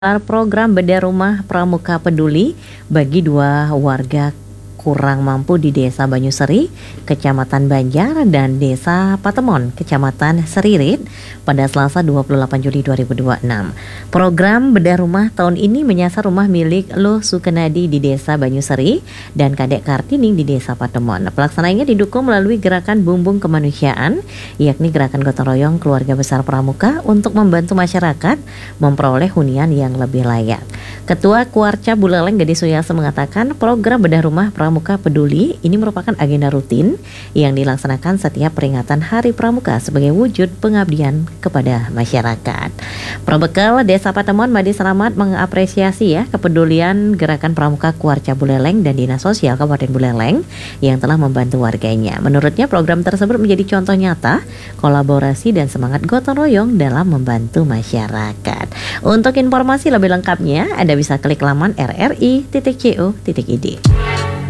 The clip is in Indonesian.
Program Bedah Rumah Pramuka Peduli bagi dua warga kurang mampu di Desa Banyuseri, Kecamatan Banjar, dan Desa Patemon, Kecamatan Seririt pada Selasa 28 Juli 2026. Program Bedah Rumah tahun ini menyasar rumah milik Loh Sukenadi di Desa Banyuseri dan Kadek Kartini di Desa Patemon. Pelaksanaannya didukung melalui gerakan bumbung kemanusiaan, yakni gerakan gotong royong keluarga besar Pramuka untuk membantu masyarakat memperoleh hunian yang lebih layak. Ketua Kuarca Buleleng Gede Suyasa mengatakan program Bedah Rumah Pramuka Peduli ini merupakan agenda rutin yang dilaksanakan setiap peringatan Hari Pramuka sebagai wujud pengabdian kepada masyarakat. Probekal Desa Patemon Madi Selamat mengapresiasi kepedulian gerakan Pramuka Kuarca Buleleng dan Dinas Sosial Kabupaten Buleleng yang telah membantu warganya. Menurutnya program tersebut menjadi contoh nyata kolaborasi dan semangat gotong royong dalam membantu masyarakat. Untuk informasi lebih lengkapnya Anda bisa klik laman rri.co.id.